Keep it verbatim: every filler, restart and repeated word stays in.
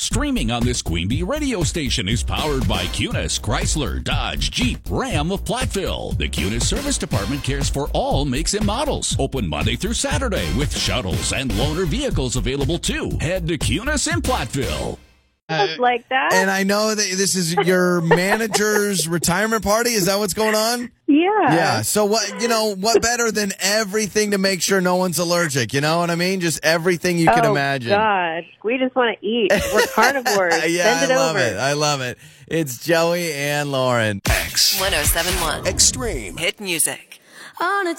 Streaming on this Queen Bee radio station is powered by Cunis, Chrysler, Dodge, Jeep, Ram of Platteville. The Cunis Service Department cares for all makes and models. Open Monday through Saturday with shuttles and loaner vehicles available too. Head to Cunis in Platteville. Just like that. And I know that this is your manager's retirement party. Is that what's going on? Yeah. Yeah. So what, you know, what better than everything to make sure no one's allergic? You know what I mean? Just everything you can oh, imagine. God. We just want to eat. We're carnivores. yeah, Send it I love over. it. I love it. It's Joey and Lauren. X one oh seven point one Extreme Hit music. On a